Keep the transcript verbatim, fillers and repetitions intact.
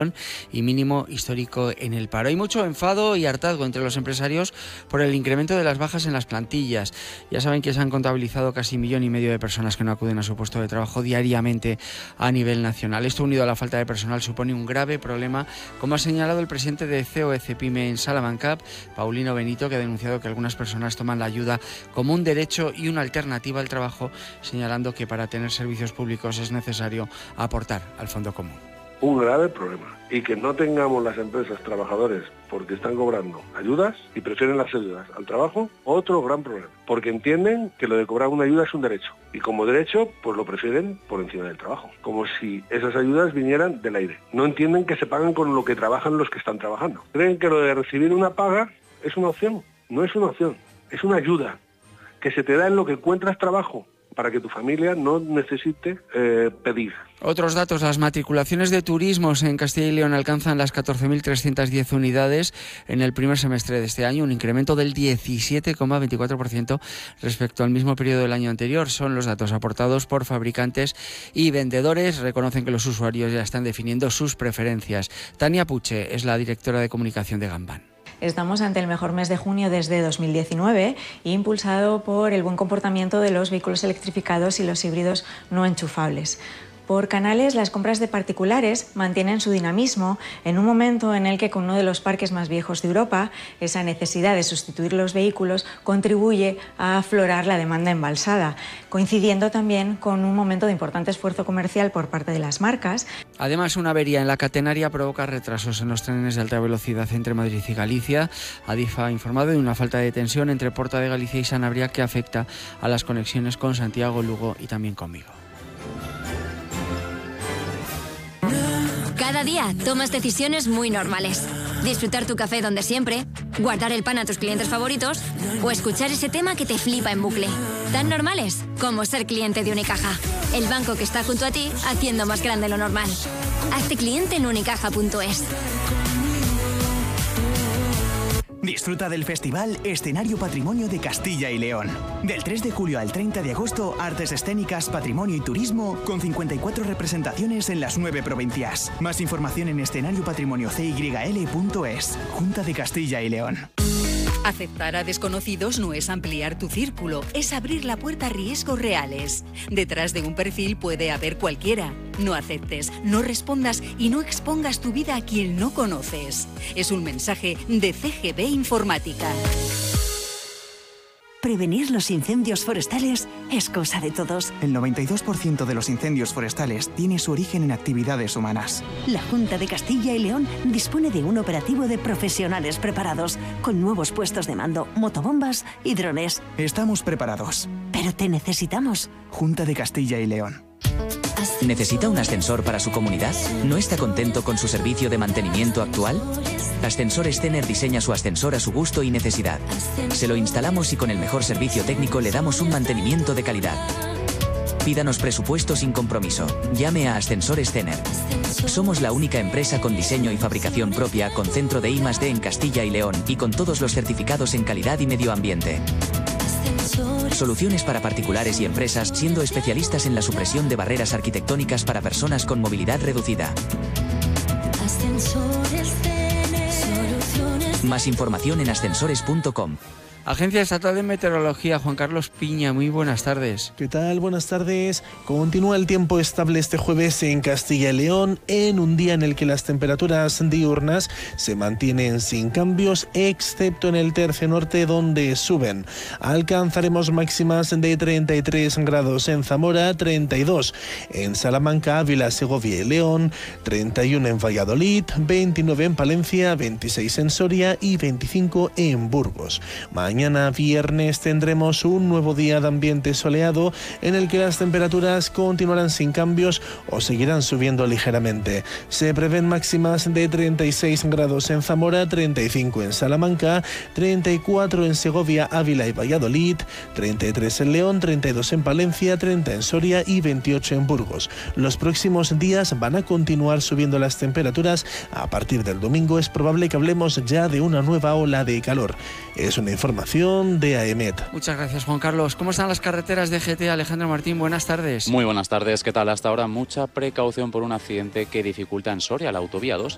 y mínimo histórico en el paro. Hay mucho enfado y hartazgo entre los empresarios por el incremento de las bajas en las plantillas. Ya saben que se han contabilizado casi un millón y medio de personas que no acuden a su puesto de trabajo diariamente a nivel nacional. Esto, unido a la falta de personal, supone un grave problema, como ha señalado el presidente de C O E Cepyme en Salamanca, Paulino Benito, que ha denunciado que algunas personas toman la ayuda como un derecho y una alternativa al trabajo, señalando que para tener servicios públicos es necesario aportar al fondo común. Un grave problema, y que no tengamos las empresas trabajadores porque están cobrando ayudas y prefieren las ayudas al trabajo, otro gran problema, porque entienden que lo de cobrar una ayuda es un derecho, y como derecho pues lo prefieren por encima del trabajo, como si esas ayudas vinieran del aire. No entienden que se pagan con lo que trabajan los que están trabajando. Creen que lo de recibir una paga es una opción. No es una opción, es una ayuda que se te da en lo que encuentras trabajo, para que tu familia no necesite eh, pedir. Otros datos: las matriculaciones de turismos en Castilla y León alcanzan las catorce mil trescientas diez unidades en el primer semestre de este año, un incremento del diecisiete coma veinticuatro por ciento respecto al mismo periodo del año anterior. Son los datos aportados por fabricantes y vendedores. Reconocen que los usuarios ya están definiendo sus preferencias. Tania Puche es la directora de comunicación de Gambán. Estamos ante el mejor mes de junio desde dos mil diecinueve, impulsado por el buen comportamiento de los vehículos electrificados y los híbridos no enchufables. Por canales, las compras de particulares mantienen su dinamismo en un momento en el que, con uno de los parques más viejos de Europa, esa necesidad de sustituir los vehículos contribuye a aflorar la demanda embalsada, coincidiendo también con un momento de importante esfuerzo comercial por parte de las marcas. Además, una avería en la catenaria provoca retrasos en los trenes de alta velocidad entre Madrid y Galicia. Adif ha informado de una falta de tensión entre Porta de Galicia y Sanabria que afecta a las conexiones con Santiago, Lugo y también conmigo. Cada día tomas decisiones muy normales. Disfrutar tu café donde siempre, guardar el pan a tus clientes favoritos o escuchar ese tema que te flipa en bucle. Tan normales como ser cliente de Unicaja, el banco que está junto a ti haciendo más grande lo normal. Hazte cliente en unicaja punto es. Disfruta del festival Escenario Patrimonio de Castilla y León. Del tres de julio al treinta de agosto, artes escénicas, patrimonio y turismo, con cincuenta y cuatro representaciones en las nueve provincias. Más información en escenario patrimonio c y l punto es. Junta de Castilla y León. Aceptar a desconocidos no es ampliar tu círculo, es abrir la puerta a riesgos reales. Detrás de un perfil puede haber cualquiera. No aceptes, no respondas y no expongas tu vida a quien no conoces. Es un mensaje de C G B Informática. Prevenir los incendios forestales es cosa de todos. El noventa y dos por ciento de los incendios forestales tiene su origen en actividades humanas. La Junta de Castilla y León dispone de un operativo de profesionales preparados, con nuevos puestos de mando, motobombas y drones. Estamos preparados. Pero te necesitamos. Junta de Castilla y León. ¿Necesita un ascensor para su comunidad? ¿No está contento con su servicio de mantenimiento actual? Ascensores Tener diseña su ascensor a su gusto y necesidad. Se lo instalamos y con el mejor servicio técnico le damos un mantenimiento de calidad. Pídanos presupuesto sin compromiso. Llame a Ascensores Tener. Somos la única empresa con diseño y fabricación propia, con centro de I más D en Castilla y León y con todos los certificados en calidad y medio ambiente. Soluciones para particulares y empresas, siendo especialistas en la supresión de barreras arquitectónicas para personas con movilidad reducida. Más información en ascensores punto com. Agencia Estatal de Meteorología, Juan Carlos Piña, muy buenas tardes. ¿Qué tal? Buenas tardes. Continúa el tiempo estable este jueves en Castilla y León, en un día en el que las temperaturas diurnas se mantienen sin cambios, excepto en el tercio norte, donde suben. Alcanzaremos máximas de treinta y tres grados en Zamora, treinta y dos en Salamanca, Ávila, Segovia y León, treinta y uno en Valladolid, veintinueve en Palencia, veintiséis en Soria y veinticinco en Burgos. Mañana viernes tendremos un nuevo día de ambiente soleado en el que las temperaturas continuarán sin cambios o seguirán subiendo ligeramente. Se prevén máximas de treinta y seis grados en Zamora, treinta y cinco en Salamanca, treinta y cuatro en Segovia, Ávila y Valladolid, treinta y tres en León, treinta y dos en Palencia, treinta en Soria y veintiocho en Burgos. Los próximos días van a continuar subiendo las temperaturas. A partir del domingo es probable que hablemos ya de una nueva ola de calor. Es una información de AEMET. Muchas gracias, Juan Carlos. ¿Cómo están las carreteras de G T? Alejandro Martín, buenas tardes. Muy buenas tardes. ¿Qué tal? Hasta ahora mucha precaución por un accidente que dificulta en Soria la autovía dos,